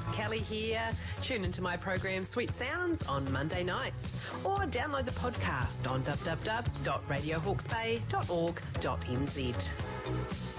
Kelly here. Tune into my program Sweet Sounds on Monday nights or download the podcast on www.radiohawksbay.org.nz.